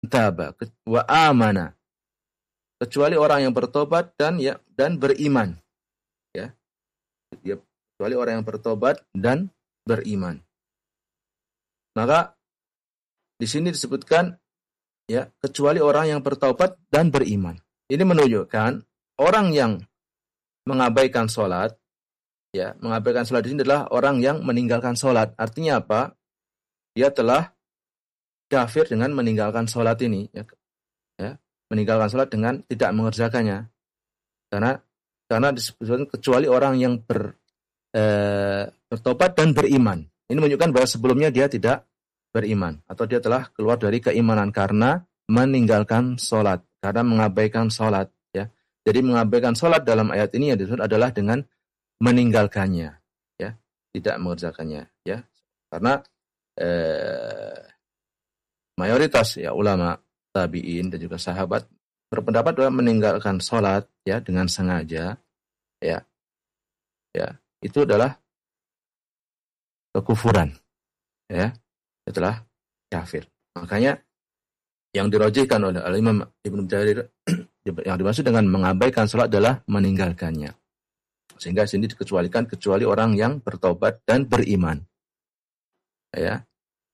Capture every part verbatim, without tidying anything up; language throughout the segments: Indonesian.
taba wa amana, kecuali orang yang bertobat dan ya dan beriman, ya. Ya, kecuali orang yang bertobat dan beriman. Maka di sini disebutkan ya, kecuali orang yang bertaubat dan beriman. Ini menunjukkan orang yang mengabaikan sholat, ya, mengabaikan sholat di sini adalah orang yang meninggalkan sholat. Artinya apa? Dia telah kafir dengan meninggalkan sholat ini, ya, ya, meninggalkan sholat dengan tidak mengerjakannya. Karena karena disebutkan kecuali orang yang ber, eh, bertobat dan beriman. Ini menunjukkan bahwa sebelumnya dia tidak beriman atau dia telah keluar dari keimanan karena meninggalkan sholat, karena mengabaikan sholat, ya. Jadi mengabaikan sholat dalam ayat ini yang disebut adalah dengan meninggalkannya, ya, tidak mengerjakannya, ya. Karena eh, mayoritas ya ulama tabi'in dan juga sahabat berpendapat bahwa meninggalkan sholat, ya, dengan sengaja, ya, ya, itu adalah kekufuran, ya. Setelah kafir. Makanya yang dirojihkan oleh Al-Imam Ibnu Jarir yang dimaksud dengan mengabaikan sholat adalah meninggalkannya. Sehingga sini dikecualikan kecuali orang yang bertobat dan beriman. Ya.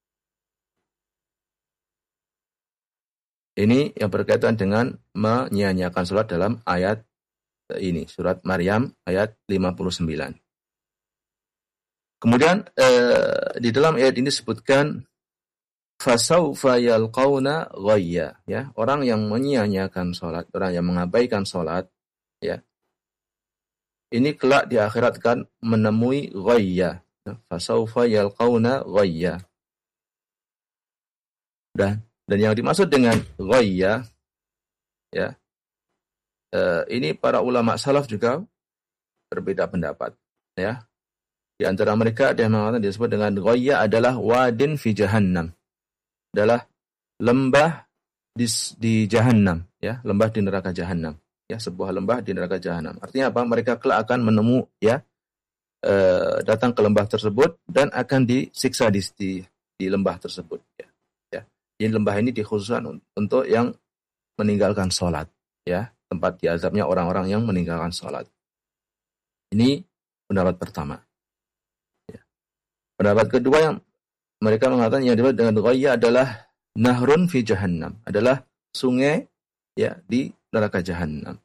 Ini yang berkaitan dengan menyia-nyiakan sholat dalam ayat ini, surat Maryam ayat lima puluh sembilan. Kemudian eh, di dalam ayat ini disebutkan fasaufa yalqauna ghayya, ya, orang yang menyia-nyiakan salat, orang yang mengabaikan salat, ya. Ini kelak di akhirat kan menemui ghayya. Fasaufa yalqauna ghayya. Dan dan yang dimaksud dengan ghayya, ya. Eh, ini para ulama salaf juga berbeda pendapat, ya. Di antara mereka ada yang mengatakan disebut dengan ghayya adalah wadin fi jahannam. Adalah lembah di, di jahannam, ya, lembah di neraka jahannam, ya, sebuah lembah di neraka jahannam. Artinya apa? Mereka kelak akan menemu, ya, e, datang ke lembah tersebut dan akan disiksa di di, di lembah tersebut, ya. Ya. Jadi lembah ini dikhususkan untuk yang meninggalkan sholat, ya, tempat diazabnya orang-orang yang meninggalkan sholat. Ini pendapat pertama. Pendapat kedua yang mereka mengatakan yang disebut dengan ghayya adalah nahrun fi jahannam, adalah sungai, ya, di neraka jahannam.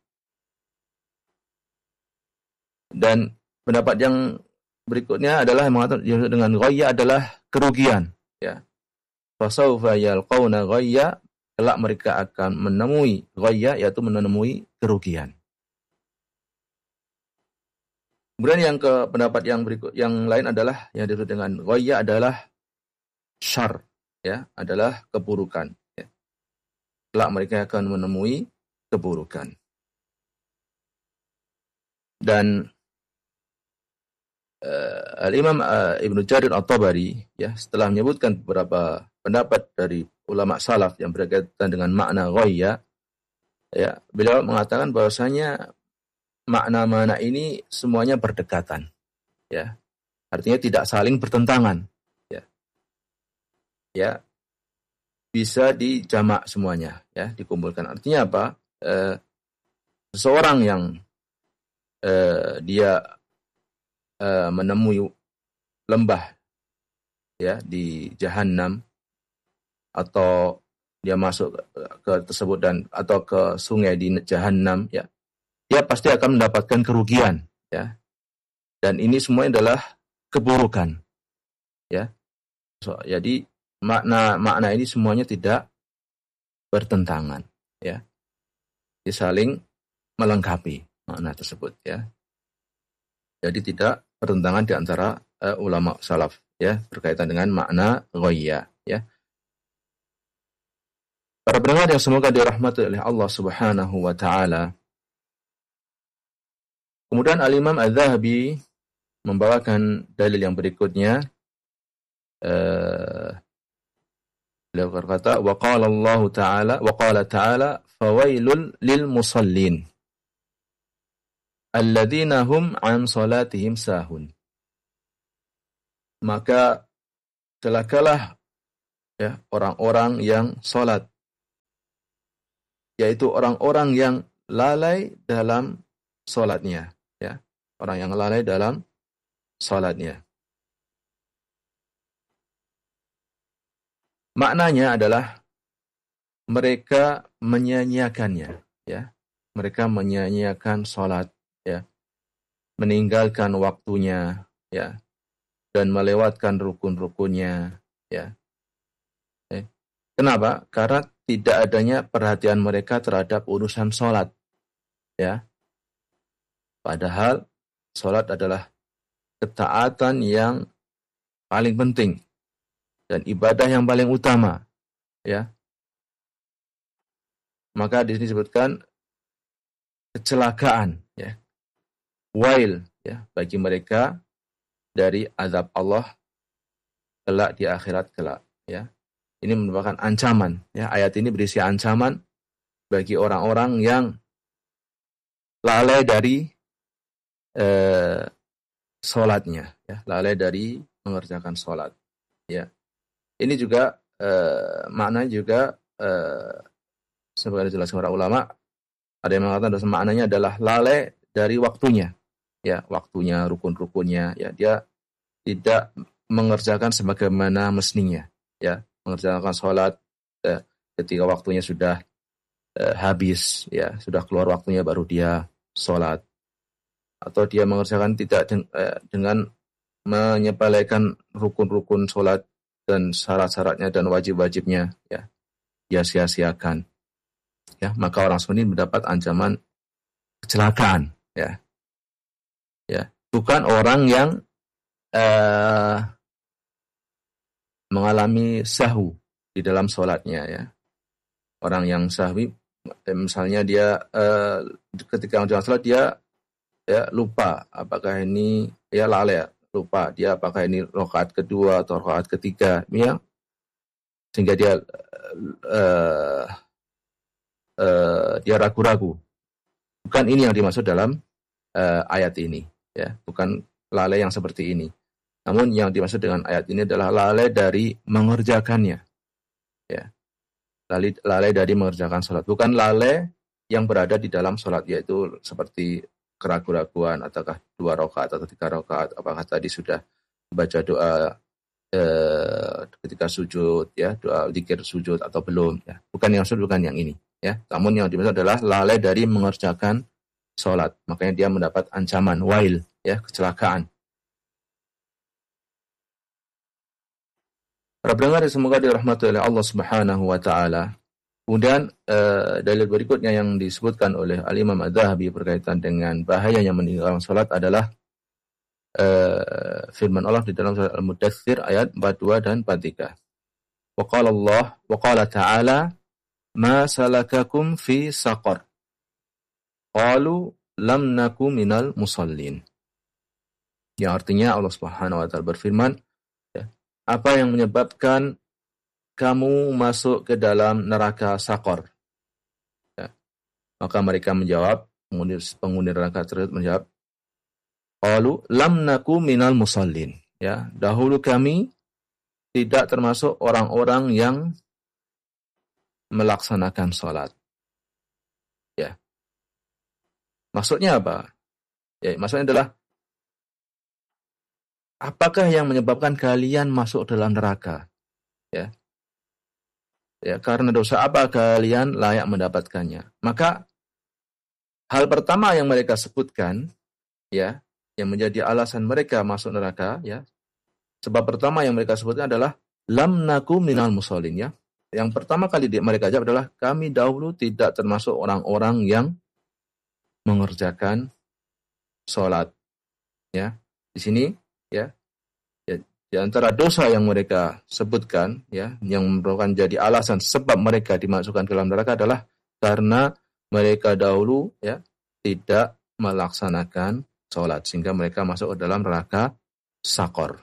Dan pendapat yang berikutnya adalah yang mengatakan yang disebut dengan ghayya adalah kerugian, ya. Fasaufa yalqauna ghayya, kelak mereka akan menemui ghayya, yaitu menemui kerugian. Kemudian yang ke pendapat yang berikut yang lain adalah yang disebut dengan ghayya adalah syarr, ya, adalah keburukan, ya. Kelak mereka akan menemui keburukan. Dan uh, Al-Imam uh, Ibnu Jarir At-Tabari, ya, setelah menyebutkan beberapa pendapat dari ulama salaf yang berkaitan dengan makna ghayya, ya, beliau mengatakan bahwasanya makna-makna ini semuanya berdekatan, ya. Artinya tidak saling bertentangan, ya. Ya. Bisa dijamak semuanya, ya, dikumpulkan. Artinya apa? Eh, seseorang yang eh, dia eh, menemui lembah, ya, di Jahannam, atau dia masuk ke, ke tersebut dan atau ke sungai di Jahannam, ya, dia pasti akan mendapatkan kerugian, ya. Dan ini semua adalah keburukan, ya. So, jadi makna makna ini semuanya tidak bertentangan, ya. Dia saling melengkapi makna tersebut, ya. Jadi tidak bertentangan di antara uh, ulama salaf, ya, berkaitan dengan makna ghayya, ya. Para pendengar yang semoga dirahmati oleh Allah Subhanahu wa taala. Kemudian Al-Imam Adz-Dzahabi membawakan dalil yang berikutnya. Uh, beliau berkata, wa qala Allah Ta'ala, wa qala Ta'ala, fawailul lil musallin alladzina hum an salatihim sahun. Maka celakalah, ya, orang-orang yang salat yaitu orang-orang yang lalai dalam salatnya, ya. Orang yang lalai dalam salatnya. Maknanya adalah mereka menyia-nyiakannya, ya. Mereka menyia-nyiakan salat, ya. Meninggalkan waktunya, ya. Dan melewatkan rukun-rukunnya, ya. Eh. Kenapa? Karena tidak adanya perhatian mereka terhadap urusan salat, ya. Padahal salat adalah ketaatan yang paling penting dan ibadah yang paling utama, ya. Maka di sini disebutkan kecelakaan, ya. Wail, ya, bagi mereka dari azab Allah kelak di akhirat kelak, ya. Ini merupakan ancaman, ya. Ayat ini berisi ancaman bagi orang-orang yang lalai dari eh, salatnya, ya, lalai dari mengerjakan salat, ya. Ini juga eh, makna juga eh, sebagai dijelaskan para ulama, ada yang mengatakan dosa maknanya adalah lalai dari waktunya, ya, waktunya, rukun-rukunnya, ya, dia tidak mengerjakan sebagaimana mestinya, ya, mengerjakan sholat ya, ketika waktunya sudah eh, habis, ya, sudah keluar waktunya baru dia sholat, atau dia mengerjakan tidak den, eh, dengan menyepelekan rukun-rukun sholat dan syarat-syaratnya dan wajib-wajibnya, ya, dia sia-siakan. Ya, maka orang seperti ini mendapat ancaman kecelakaan, ya, ya, bukan orang yang uh, mengalami sahwu di dalam sholatnya, ya, orang yang sahwi, misalnya dia uh, ketika menjalankan sholat dia ya lupa apakah ini ya lalai, lupa dia apakah ini rakaat kedua atau rakaat ketiga, ya, sehingga dia uh, Uh, dia ragu-ragu. Bukan ini yang dimaksud dalam uh, ayat ini, ya, bukan lalai yang seperti ini. Namun yang dimaksud dengan ayat ini adalah lalai dari mengerjakannya, ya, lalai, lalai dari mengerjakan sholat, bukan lalai yang berada di dalam sholat, yaitu seperti keraguan-raguan ataukah dua rakaat atau tiga rakaat, apakah tadi sudah baca doa uh, ketika sujud, ya, doa zikir sujud atau belum, ya, bukan yang maksud, bukan yang ini. Ya, namun yang dimaksud adalah lalai dari mengerjakan sholat. Makanya dia mendapat ancaman, wail, ya, kecelakaan. Para pendengar semoga dirahmati oleh Allah Subhanahu wa taala. Kemudian uh, dalil berikutnya yang disebutkan oleh Al-Imam Adz-Dzahabi berkaitan dengan bahayanya meninggalkan sholat adalah uh, firman Allah di dalam surah Al-Mudaththir ayat empat puluh dua dan empat puluh tiga. Wa qala Allah, wa qala ta'ala ma salakakum fi saqar qalu lam naku minal musallin, yang artinya Allah Subhanahu wa taala berfirman, ya, apa yang menyebabkan kamu masuk ke dalam neraka Saqar, ya. Maka mereka menjawab, penghuni, penghuni neraka tersebut menjawab, qalu lam naku minal musallin, ya, dahulu kami tidak termasuk orang-orang yang melaksanakan sholat, ya. Maksudnya apa? Ya, maksudnya adalah apakah yang menyebabkan kalian masuk dalam neraka? Ya, ya, karena dosa apa kalian layak mendapatkannya? Maka hal pertama yang mereka sebutkan, ya, yang menjadi alasan mereka masuk neraka, ya, sebab pertama yang mereka sebutkan adalah lam naku minal musallin, ya. Yang pertama kali mereka jawab adalah kami dahulu tidak termasuk orang-orang yang mengerjakan sholat, ya. Di sini, ya, ya, di antara dosa yang mereka sebutkan, ya, yang merupakan jadi alasan sebab mereka dimasukkan ke dalam neraka adalah karena mereka dahulu, ya, tidak melaksanakan sholat sehingga mereka masuk ke dalam neraka Saqar.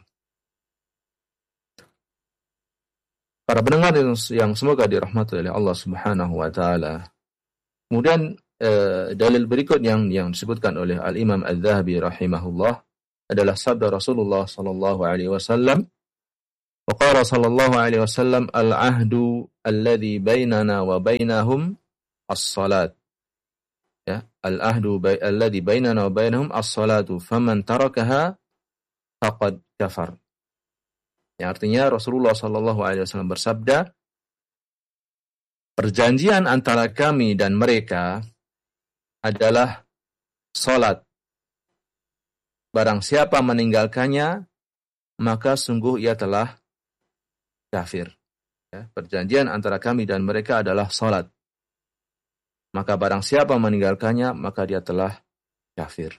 Para pendengar yang semoga dirahmati oleh Allah Subhanahu wa taala. Kemudian eh, dalil berikut yang yang disebutkan oleh Al-Imam Adz-Dzahabi rahimahullah adalah sabda Rasulullah sallallahu alaihi wasallam, wa qala sallallahu alaihi wasallam, al-ahdu alladhi bainana wa bainahum as-salat. Ya, al-ahdu bai- alladhi bainana wa bainahum as-salatu faman tarakaha faqad kafar. Ya, artinya Rasulullah sallallahu alaihi wasallam bersabda, perjanjian antara kami dan mereka adalah salat. Barang siapa meninggalkannya, maka sungguh ia telah kafir. Ya, perjanjian antara kami dan mereka adalah salat. Maka barang siapa meninggalkannya, maka dia telah kafir.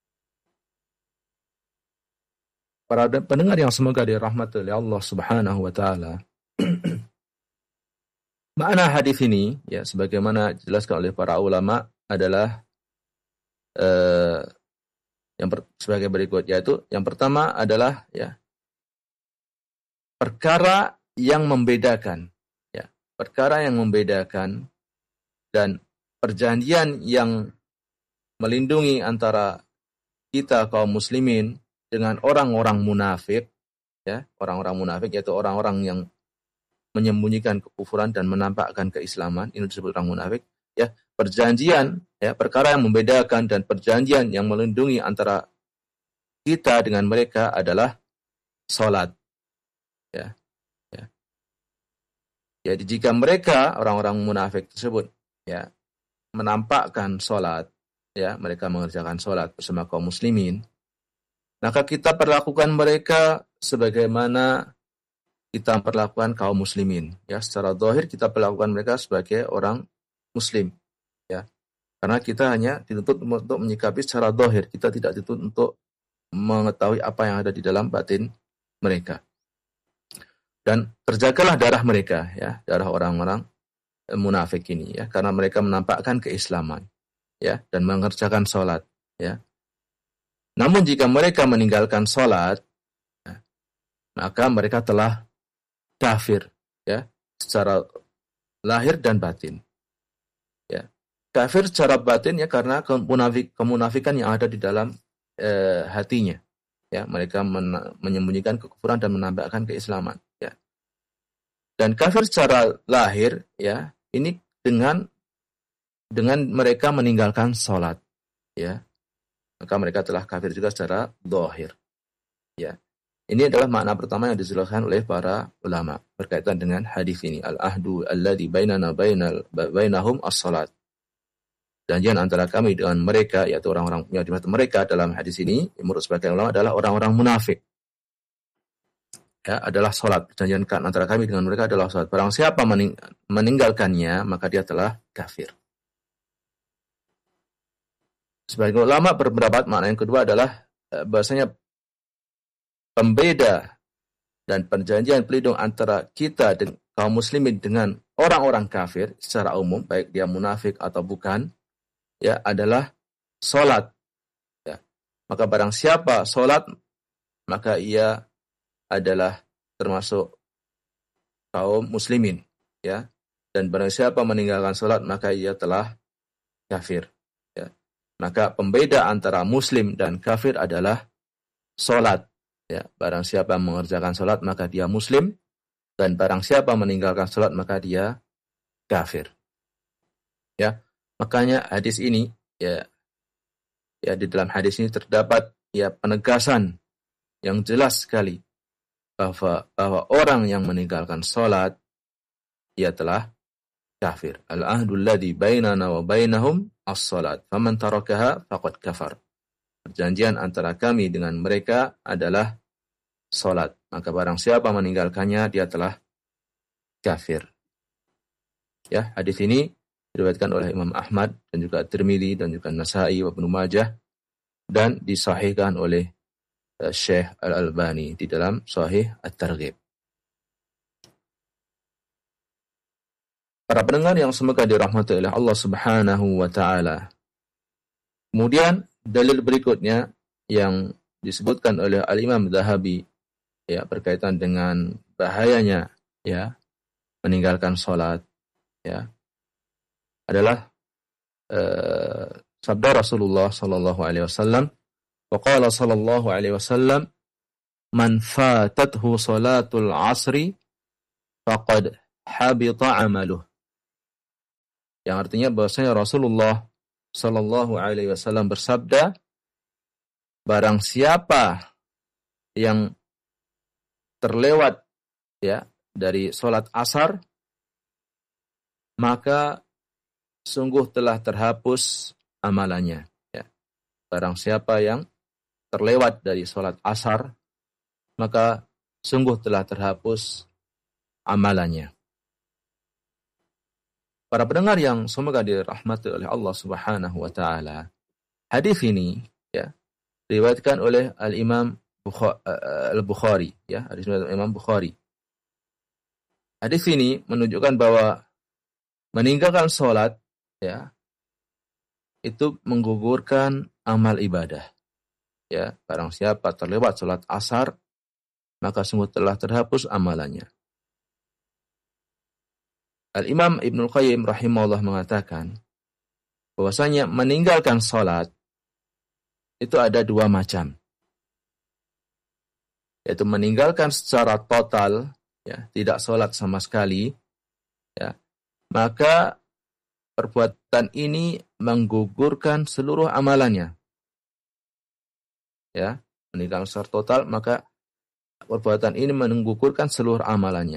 Para pendengar yang semoga dirahmati oleh Allah Subhanahu wa taala. Makna hadis ini, ya sebagaimana dijelaskan oleh para ulama, adalah eh, yang per, sebagai berikut, yaitu yang pertama adalah ya perkara yang membedakan, ya perkara yang membedakan dan perjanjian yang melindungi antara kita kaum muslimin dengan orang-orang munafik, ya orang-orang munafik yaitu orang-orang yang menyembunyikan kekufuran dan menampakkan keislaman, ini disebut orang munafik. Ya perjanjian, ya perkara yang membedakan dan perjanjian yang melindungi antara kita dengan mereka adalah salat. Ya, ya. Jadi jika mereka orang-orang munafik tersebut, ya menampakkan sholat, ya mereka mengerjakan sholat bersama kaum muslimin, maka kita perlakukan mereka sebagaimana kita perlakukan kaum muslimin, ya secara zahir kita perlakukan mereka sebagai orang muslim, ya karena kita hanya dituntut untuk menyikapi secara zahir, kita tidak dituntut untuk mengetahui apa yang ada di dalam batin mereka. Dan terjagalah darah mereka, ya darah orang-orang munafik ini, ya karena mereka menampakkan keislaman, ya dan mengerjakan sholat, ya. Namun jika mereka meninggalkan sholat, ya, maka mereka telah kafir, ya secara lahir dan batin, ya kafir secara batin ya karena kemunafik, kemunafikan yang ada di dalam eh, hatinya, ya mereka men- menyembunyikan kekufuran dan menampakkan keislaman, ya. Dan kafir secara lahir, ya ini dengan dengan mereka meninggalkan sholat, ya maka mereka telah kafir juga secara zahir, ya. Ini adalah makna pertama yang dijelaskan oleh para ulama berkaitan dengan hadis ini, al-ahdu alladzi bainana bainal bainahum as-salat. Janjian antara kami dengan mereka, yaitu orang-orang yang dimaksud mereka dalam hadis ini menurut sebagian ulama adalah orang-orang munafik. Ya, adalah salat. Perjanjian antara kami dengan mereka adalah salat. Barang siapa mening- meninggalkannya, maka dia telah kafir. Sebagian ulama berpendapat makna yang kedua adalah eh, bahasanya pembeda dan perjanjian pelindung antara kita dan kaum muslimin dengan orang-orang kafir secara umum, baik dia munafik atau bukan, ya adalah salat. Ya. Maka barang siapa salat, maka ia adalah termasuk kaum muslimin, ya. Dan barang siapa meninggalkan salat, maka ia telah kafir, ya. Maka pembeda antara muslim dan kafir adalah salat, ya. Barang siapa mengerjakan salat maka dia muslim, dan barang siapa meninggalkan salat maka dia kafir. Ya. Makanya hadis ini, ya ya di dalam hadis ini terdapat ya penegasan yang jelas sekali bahwa bahwa orang yang meninggalkan salat ia telah kafir. Al-ahdul ladzi bainana wa bainahum as-salat. Faman tarakaha faqad kafar. Perjanjian antara kami dengan mereka adalah salat. Maka barang siapa meninggalkannya dia telah kafir. Ya, hadis ini diriwayatkan oleh Imam Ahmad dan juga Tirmidzi dan juga Nasa'i wa Ibnu Majah dan disahihkan oleh Syekh Al-Albani di dalam Sahih At-Targhib. Para pendengar yang semoga dirahmati oleh Allah Subhanahu wa taala. Kemudian dalil berikutnya yang disebutkan oleh Al-Imam Dzahabi, ya berkaitan dengan bahayanya ya meninggalkan salat, ya adalah uh, sabda Rasulullah sallallahu alaihi wasallam, wa qala sallallahu alaihi wasallam, man fatathu salatul asri faqad habita amaluh. yang artinya bahwasanya Rasulullah Shallallahu Alaihi Wasallam bersabda, barang siapa yang terlewat ya dari sholat asar, maka sungguh telah terhapus amalannya. Ya. Barang siapa yang terlewat dari sholat asar, maka sungguh telah terhapus amalannya. Para pendengar yang semoga dirahmati oleh Allah Subhanahu wa taala. Hadis ini ya diriwayatkan oleh Al-Imam Al-Bukhari ya, hadis Imam Bukhari. Hadis ini menunjukkan bahwa meninggalkan salat ya itu menggugurkan amal ibadah. Ya, barang siapa terlewat salat asar, maka sungguh telah terhapus amalannya. Al-Imam Ibnul Qayyim rahimahullah mengatakan bahwasanya meninggalkan salat itu ada dua macam. Yaitu meninggalkan secara total, ya, tidak salat sama sekali, ya, maka perbuatan ini menggugurkan seluruh amalannya. Ya, meninggalkan secara total, maka perbuatan ini menggugurkan seluruh amalannya.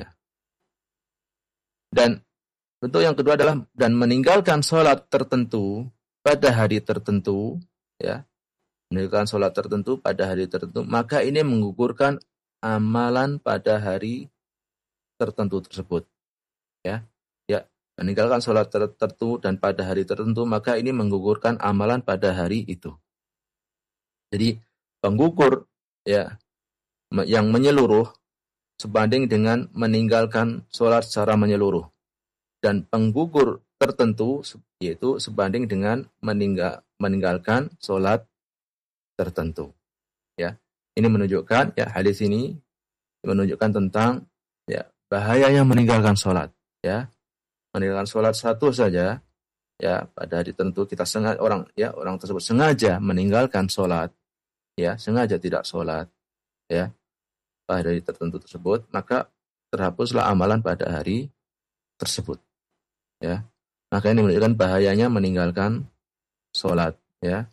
Dan bentuk yang kedua adalah dan meninggalkan sholat tertentu pada hari tertentu, ya, meninggalkan sholat tertentu pada hari tertentu, maka ini menggugurkan amalan pada hari tertentu tersebut, ya, ya, meninggalkan sholat tertentu dan pada hari tertentu, maka ini menggugurkan amalan pada hari itu. Jadi penggugur, ya, yang menyeluruh sebanding dengan meninggalkan sholat secara menyeluruh. Dan penggugur tertentu yaitu sebanding dengan meninggal, meninggalkan sholat tertentu. Ya, ini menunjukkan, ya, hadis ini menunjukkan tentang, ya, bahayanya meninggalkan sholat. Ya, meninggalkan sholat satu saja, ya, pada hari tertentu kita sengaja orang, ya, orang tersebut sengaja meninggalkan sholat, ya, sengaja tidak sholat, ya, pada hari tertentu tersebut, maka terhapuslah amalan pada hari tersebut. Ya, maka ini menunjukkan bahayanya meninggalkan sholat. Ya,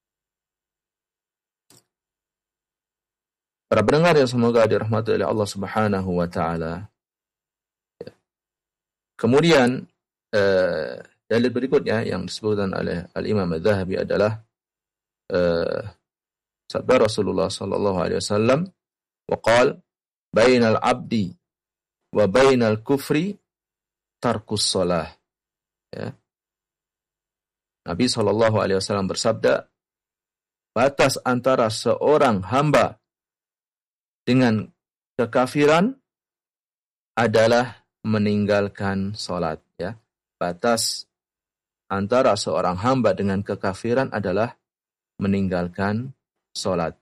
para pendengar yang semoga dirahmati oleh Allah Subhanahu wa taala. Ya. Kemudian eh, dalil berikutnya yang disebutkan oleh Al-Imam Adz-Dzahabi adalah eh, sabda Rasulullah sallallahu alaihi wasallam, wa qala bainal abdi wa bainal kufri tarkus shalah. Ya. Nabi shallallahu alaihi wasallam bersabda, batas antara seorang hamba dengan kekafiran adalah meninggalkan salat. Ya. Batas antara seorang hamba dengan kekafiran adalah meninggalkan salat.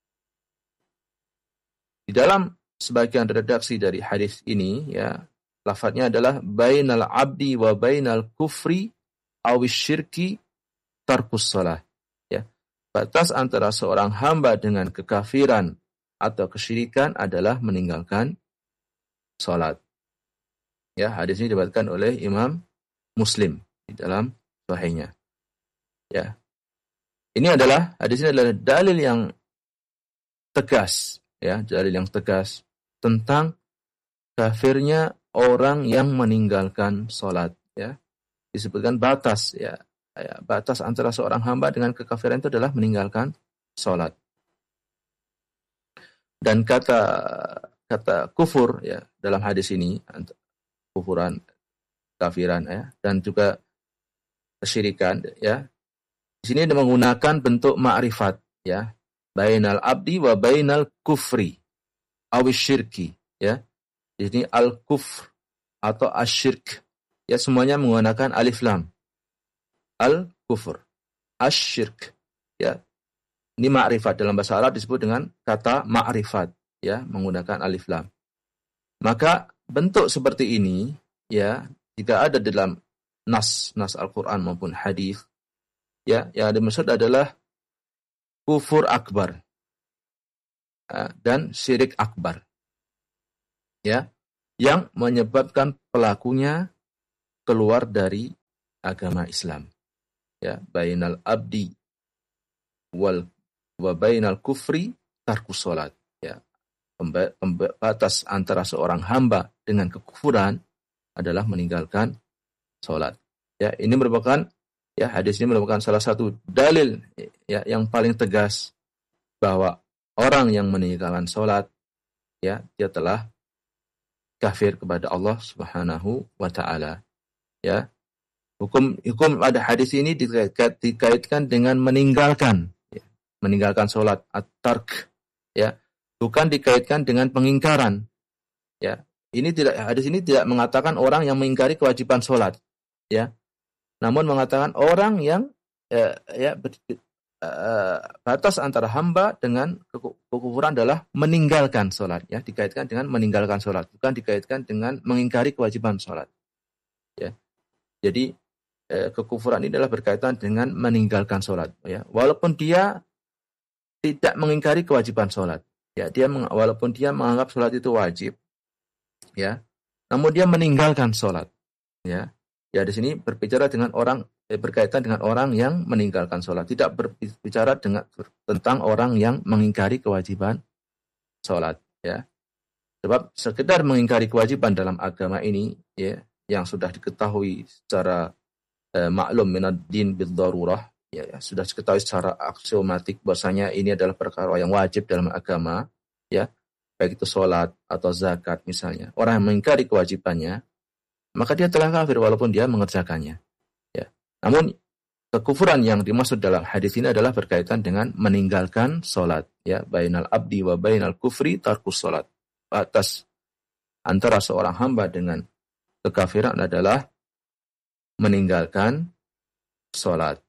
Di dalam sebagian redaksi dari hadis ini, ya, lafadznya adalah bainal abdi wa bainal kufri awis syirki tarkus shalah. Ya. Batas antara seorang hamba dengan kekafiran atau kesyirikan adalah meninggalkan salat. Ya, hadis ini diriwayatkan oleh Imam Muslim di dalam sahihnya. Ya. Ini adalah hadis ini adalah dalil yang tegas, ya, dalil yang tegas tentang kafirnya orang yang meninggalkan salat, ya. Disebutkan batas, ya, ya, batas antara seorang hamba dengan kekafiran itu adalah meninggalkan salat. Dan kata kata kufur, ya, dalam hadis ini kufuran, kafiran, ya, dan juga kesyirikan, ya. Di sini menggunakan bentuk ma'rifat, ya. Bainal abdi wa bainal kufri awis syirki, ya. Di sini al-kufr atau asyirk, ya, semuanya menggunakan alif lam. Al-kufr, asyirk, ya. Ini ma'rifat, dalam bahasa Arab disebut dengan kata ma'rifat, ya, menggunakan alif lam. Maka bentuk seperti ini, ya, jika ada dalam nas nas Al-Qur'an maupun hadis, ya, yang dimaksud adalah kufur akbar, ya, dan syirik akbar, ya, yang menyebabkan pelakunya keluar dari agama Islam. Ya, bainal abdi wal wa bainal kufri tarkus salat. Ya, batas antara seorang hamba dengan kekufuran adalah meninggalkan salat. Ya, ini merupakan ya hadis ini merupakan salah satu dalil ya yang paling tegas bahwa orang yang meninggalkan salat ya dia telah kafir kepada Allah Subhanahu wa taala. Ya. Hukum hukum pada hadis ini dikaitkan, dikaitkan dengan meninggalkan ya. Meninggalkan salat at-tark ya. Bukan dikaitkan dengan pengingkaran. Ya. Ini tidak hadis ini tidak mengatakan orang yang mengingkari kewajiban salat ya. Namun mengatakan orang yang eh, ya ber, eh, batas antara hamba dengan kekufuran adalah meninggalkan salat ya, dikaitkan dengan meninggalkan salat, bukan dikaitkan dengan mengingkari kewajiban salat. Ya. Jadi eh, kekufuran ini adalah berkaitan dengan meninggalkan salat ya. Walaupun dia tidak mengingkari kewajiban salat. Ya, dia meng, walaupun dia menganggap salat itu wajib ya. Namun dia meninggalkan salat ya. Ya di sini berbicara dengan orang eh, berkaitan dengan orang yang meninggalkan salat, tidak berbicara dengan tentang orang yang mengingkari kewajiban salat ya. Sebab sekedar mengingkari kewajiban dalam agama ini ya yang sudah diketahui secara eh, maklum minad din bid darurah ya, ya sudah diketahui secara aksiomatik bahwasanya ini adalah perkara yang wajib dalam agama ya, baik itu salat atau zakat misalnya. Orang yang mengingkari kewajibannya maka dia telah kafir walaupun dia mengerjakannya. Ya. Namun kekufuran yang dimaksud dalam hadis ini adalah berkaitan dengan meninggalkan salat. Ya, bainal abdi wa bainal kufri tarkus salat. Batas antara seorang hamba dengan kekafiran adalah meninggalkan salat.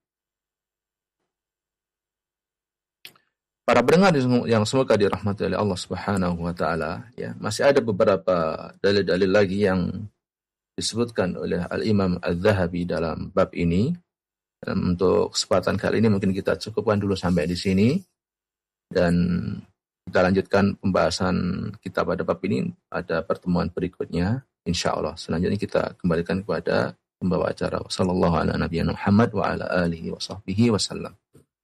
Para pendengar yang semoga dirahmati oleh Allah Subhanahu wa taala, ya, masih ada beberapa dalil-dalil lagi yang disebutkan oleh Al-Imam Al-Zahabi dalam bab ini. Dan untuk kesempatan kali ini mungkin kita cukupkan dulu sampai di sini dan kita lanjutkan pembahasan kita pada bab ini pada pertemuan berikutnya insyaallah. Selanjutnya kita kembalikan kepada pembawa acara. Sallallahu ala nabiyana Muhammad wa ala alihi wa sahbihi wasallam.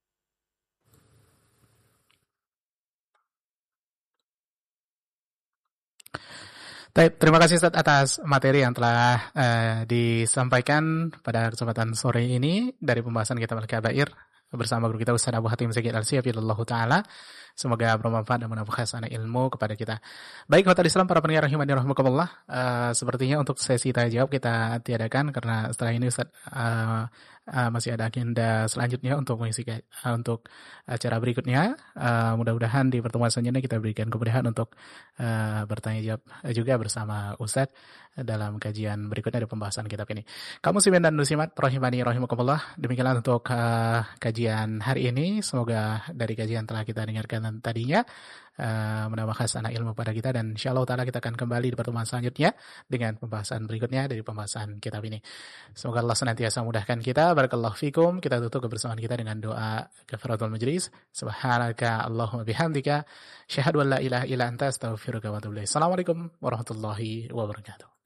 Baik, terima kasih Ustaz atas materi yang telah uh, disampaikan pada kesempatan sore ini dari pembahasan kita Al-Kabair bersama guru kita Ustaz Abu Hatim Zakir Al-Siyafillahu Ta'ala. Semoga bermanfaat dan menambah khazanah ilmu kepada kita. Baik, khotul Islam para pendengar rahimani rahimakumullah, uh, sepertinya untuk sesi tanya jawab kita tiadakan karena setelah ini Ustaz uh, uh, masih ada agenda selanjutnya untuk mengisi uh, untuk acara berikutnya. Uh, mudah-mudahan di pertemuan selanjutnya kita berikan kemudahan untuk uh, bertanya jawab juga bersama Ustaz dalam kajian berikutnya di pembahasan kitab ini. Kaum muslimin dan muslimat rahimani rahimakumullah, demikianlah untuk uh, kajian hari ini. Semoga dari kajian telah kita dengarkan tadinya uh, menambah khazanah ilmu pada kita, dan insyaallah taala kita akan kembali di pertemuan selanjutnya dengan pembahasan berikutnya dari pembahasan kitab ini. Semoga Allah senantiasa memudahkan kita. Barakallahu fikum. Kita tutup kebersamaan kita dengan doa kafaratul majlis. Subhanaka Allahumma bihamdika, syahadu an la ilaha illa anta, astaghfiruka wa atubu ilaik. Assalamualaikum warahmatullahi wabarakatuh.